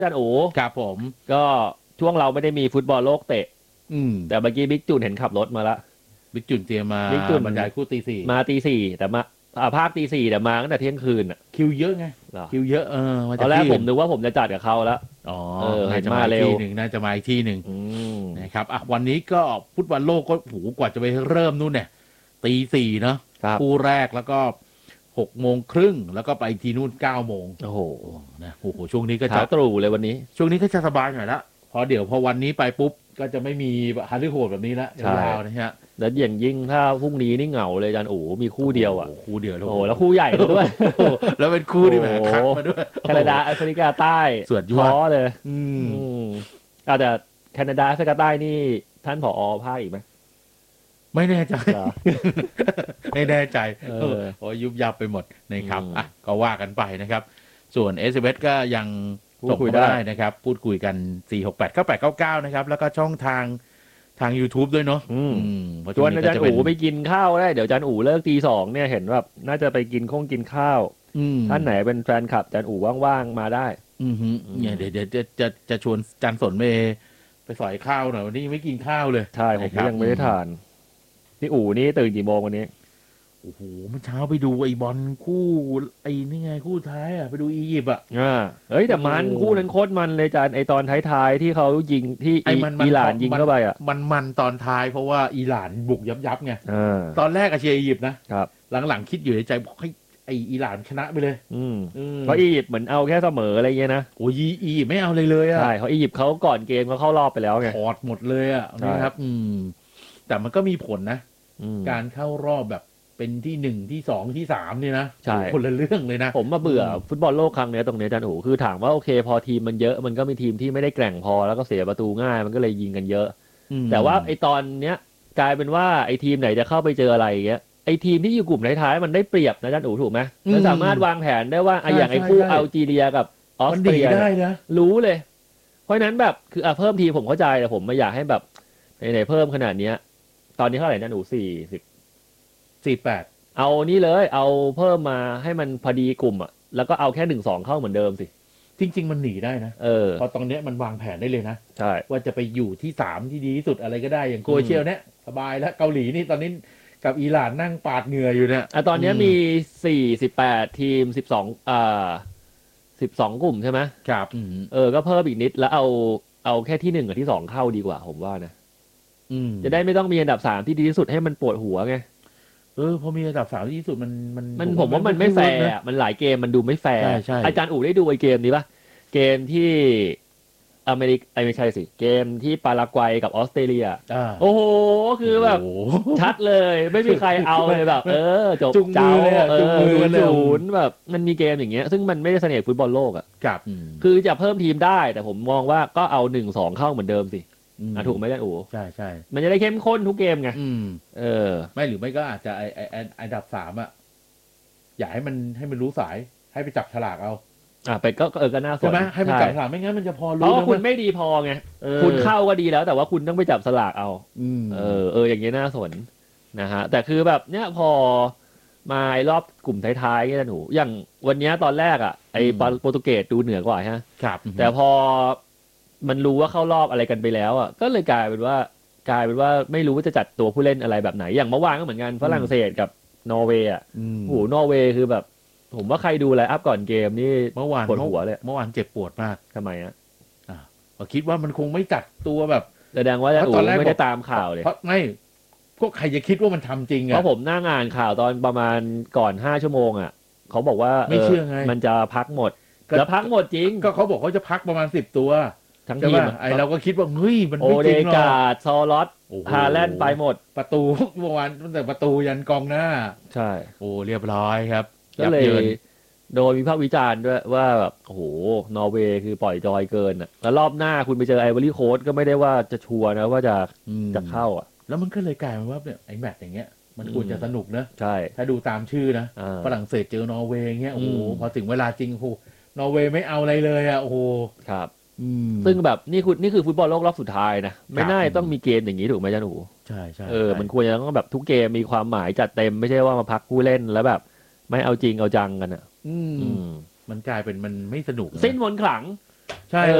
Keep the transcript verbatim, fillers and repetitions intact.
อาจารย์โอ๋ครับผมก็ช่วงเราไม่ได้มีฟุตบอลโลกเตะอืมแต่เมื่อกี้บิ๊กจุนเห็นขับรถมาละบิ๊กจุนเตรียมมาบิ๊กจุนบรรยายคู่ตีสี่มาตีสี่แต่มาอ่าภาคตีสี่แต่มาตั้งแต่เที่ยงคืนอ่ะคิวเยอะไงเหรอคิวเยอะเออมาตอนแรกจากที่อื่นผมนึกว่าผมจะจัดกับเขาแล้วอ๋อเออเห็นน่าจะมามาเร็วอีกที่หนึ่งน่าจะมาอีกที่หนึ่งอืมนะครับอ่ะวันนี้ก็ฟุตบอลโลกก็โหกว่าจะไปเริ่มนู่นเนี่ยตีสี่เนาะครับคู่แรกแล้วก็หกโมงครึ่งแล้วก็ไปทีนู่นเก้าโมงโอ้โหโอ้นะโอ้โหช่วงนี้ก็จะเช้าตรู่เลยวันนี้ช่วงนี้ก็จะสบายหน่อยละพอเดี๋ยวพอวันนี้ไปปุ๊บก็จะไม่มีฮาร์ดโหดแบบนี้ละยาวๆนะฮะแล้วอย่างยิ่งถ้าพรุ่งนี้นี่เหงาเลยอาจารย์โอ๋มีคู่เดียวอ่ะโโหคู่เดียวแล้วโอ้โหแล้วคู่ใหญ่เลยด้วยแล้วเป็นคู่ที่แบบคักมาด้วยแคนาดาแอฟริกาใต้สวดยอดท้อเลยอืมอืมอาจจะแคนาดาแอฟริกาใต้นี่ท่านผอภาคอีกไหมไม่แน่ใจเหรอไม่แน่ใจเออโอ้ยุบยับไปหมดนะครับอืมอ่ะก็ว่ากันไปนะครับ ส่วนเอสเอสก็ยังพูดส่งคุยเข้าได้มาได้นะครับ พูดคุยกันสี่หกแปดเก้าแปดเก้าเก้านะครับ แล้วก็ช่องทางทาง YouTube ด้วยเนาะอืมอืมเพราะชช่ววงนนี้อาก็จารจะย์เป็นอู๋ไปกินข้าวได้เดี๋ยวอาจารย์อู๋เลิกตีสองเนี่ยเห็นแบบน่าจะไปกินข้งกินข้าวอืมท่านไหนเป็นแฟนคลับอาจารย์อู๋ว่างๆมาได้อืมฮึเนี่ยเดี๋ยวเดี๋ยวจะจะจะชวนจันสนไปไปสอยข้าวหน่อยวันนี้ยังไม่กินข้าวเลยใช่ผมนะคก็รับยังไม่ได้ทานพี่อู๋นี่ตื่นกี่โมงวันนี้โอ้โหเมื่อเช้าไปดูไอ้บอลคู่ไอ้นี่ไงคู่ท้ายอ่ะไปดูอียิปต์อ่ะอ่าเฮ้ยแต่มันโอ้คู่นั้นโคตรมันเลยอาจารย์ไอตอนท้ายๆที่เขายิงที่ไอ้อิมันมันอิหร่านยิงเข้าไปอ่ะมันมันตอนท้ายเพราะว่าอิหร่านบุกยับยับไงอ่าตอนแรกอะเชียร์อียิปต์นะครับ หลังๆคิดอยู่ในใจบอกให้ไอ้อิหร่านชนะไปเลยอืมอืมเพราะอียิปต์เหมือนเอาแค่เสมออะไรเงี้ยนะโอ้ยอียิปต์ไม่เอาเลยเลยอะใช่เพราะอียิปต์เขาก่อนเกมเขาเข้ารอบไปแล้วไงถอดหมดเลยอะใช่นะครับ อืม แต่มันก็มีผลนะอืมการเข้ารอบแบบเป็นที่หนึ่งที่สองที่สามเนี่ยนะใช่โอ้คนละเรื่องเลยนะผมมาเบื่ออืมฟุตบอลโลกครั้งเนี้ยตรงเนี้ยอาจารย์โอ๋คือถามว่าโอเค พอทีมมันเยอะมันก็มีทีมที่ไม่ได้แกร่งพอแล้วก็เสียประตูง่ายมันก็เลยยิงกันเยอะอืมแต่ว่าไอตอนเนี้ยกลายเป็นว่าไอทีมไหนจะเข้าไปเจออะไรอย่างเงี้ยไอทีมที่อยู่กลุ่มท้ายๆมันได้เปรียบนะอาจารย์อู๋ถูกไหมมันสามารถวางแผนได้ว่าไออย่างไอคู่อัลจีเรียกับออมัสนเตดีรียได้เนี่ยนะรู้เลย เพราะฉะนั้นแบบคืออ่ะเพิ่มทีมผมเข้าใจแต่ผมไม่อยากให้แบบไหนๆเพิ่มขนาดเนี้ย ตอนนี้เท่าไหร่นะหนูสี่สิบสี่แปดเอานี่เลยเอาเพิ่มมาให้มันพอดีกลุ่มอ่ะแล้วก็เอาแค่หนึ่งสองเข้าเหมือนเดิมสิจริง ๆ มันหนีได้นะเออพอตรงเนี้ยมันวางแผนได้เลยนะใช่ว่าจะไปอยู่ที่สามที่ดีที่สุดอะไรก็ได้อย่างโครเอเชียเนี่ยสบายแล้วเกาหลีนี่ตอนนี้กับอิหร่านนั่งปาดเหงื่ออยู่เนี่ยอ่ะตอนเนี้ยมีสี่สิบแปดทีมสิบสองอ่าสิบสองกลุ่มใช่ไหมครับเออก็เพิ่มอีกนิดแล้วเอาเอาแค่ที่หนึ่งกับที่สองเข้าดีกว่าผมว่านะอืมจะได้ไม่ต้องมีอันดับสามที่ดีที่สุดให้มันปวดหัวไงเออพอมีระดับสามที่สุดมันมันมันผมว่ามันไม่แฟร์นะอะมันหลายเกมมันดูไม่แฟร์ใช่ใช่อาจารย์อู๋ได้ดูไอ้เกมนี้ปะเกมที่อเมริกไอ้ไม่ใช่สิเกมที่ปารากวัยกับออสเตรเลียอ่าโอ้โหคือแบบโอ้โหชัดเลย ไม่มีใครเอาเลยแบบ เออจบจุงมืเจ้าอเลยอะเอจุงมืออเลยอะศูนย์แบบมันมีเกมอย่างเงี้ย ซึ่งมันไม่ได้เสน่ห์ฟุตบอลโลกอ่ะกับคือจะเพิ่มทีมได้แต่ผมมองว่าก็เอาหนึ่งสองเข้าเหมือนเดิมสิมอ่ะถูกไหมอาจารย์อู๋ใช่ใช่มันจะได้เข้มข้นทุกเกมไงอืมเออไม่หรือไม่ก็อาจจะไอไอไอ้อันดับสามอ่ะอยากให้มันให้มันรู้สายให้ไปจับฉลากเอาอ่ะไปก็ก็เออก็น่าสนใช่ไหมให้มันจับช่ฉลากไม่งั้นมันจะพอเพรู้ราะว่านะคุณว่าไม่ดีพอไงออคุณเข้าก็ดีแล้วแต่ว่าคุณต้องไปจับสลากเอาอืมเออเอออย่างเงี้ยน่าสนนะฮะแต่คือแบบเนี้ยพอมาไอ้รอบกลุ่มท้ายๆเนี่ยหนูอย่างวันเนี้ยตอนแรกอ่ะไอ้โปรตุเกสดูเหนือกว่าฮะครับแต่พอมันรู้ว่าเข้ารอบอะไรกันไปแล้วอ่ะก็เลยกลายเป็นว่ากลายเป็นว่าไม่รู้ว่าจะจัดตัวผู้เล่นอะไรแบบไหนอย่างเมื่อวานก็เหมือนกันฝรั่งเศสกับนอร์เวย์อ่ะอืมโอ้โหนอร์เวย์คือแบบ ผมว่าใครดูไลน์อัพก่อนเกมนี่เมื่อวานปวดหัวเลยเมื่อวานเจ็บปวดมากทำไมอ่ะก็คิดว่ามันคงไม่จัดตัวแบบแสดงว่าเพราะอู๋ตอนแรกไม่ได้ตามข่าวเลยเพราะไม่ก็ใครจะคิดว่ามันทำจริงเพอ่ะราะผมนั่งอ่านข่าวตอนประมาณก่อนห้าชั่วโมงอ่ะเขาบอกว่าไม่เชื่อไงมันจะพักหมดก็แล้วพักหมดจริงก็เขาบอกเขาจะพักประมาณสิบตัวทั้งใช่ทีมป่ะไอเราก็คิดว่าเฮ้ยมันโอไม่จเดริงหรอกกาดซอลอสโอ้โหฮาแลนด์ไปหมดประตูเมื่อวานตั้งแต่ประตูยันกองหน้าใช่โอ้เรียบร้อยครับก็เลยบยินโดนวิพากษ์วิจารณ์ด้วยว่าแบบโอ้โหนอร์เวย์คือปล่อยจอยเกินอ่ะแล้วรอบหน้าคุณไปเจอไอวอรี่โค้ดก็ไม่ได้ว่าจะชัวร์นะว่าจะอืมจะเข้าอ่ะแล้วมันก็เลยกลายเป็นว่าเนี่ยไอ้แมตช์อย่างเงี้ยมันควรจะสนุกนะใช่ถ้าดูตามชื่อนะอ่าฝรั่งเศสเจอนอร์เวย์เงี้ยโอ้โหอืมพอถึงเวลาจริงโอ้โหนอร์เวย์ไม่เอาอะไรเลยอ่ะโอ้โหครับอืมซึ่งแบบนี่คือนี่คือฟุตบอลโลกรอบสุดท้ายนะไม่น่าครับจะต้องมีเกมอย่างนี้ถูกไหมจ๊ะหนูใช่ใช่เออใช่มันควรจะต้องแบบทุกเกมมีความหมายจัดเต็มไม่ใช่ว่ามาพักผู้เล่นแล้วแบบ ไม่เอาจริงเอาจังกันอ่ะอืมอืมมันกลายเป็นมันไม่สนุกนะสิ้นมนต์ขลังใช่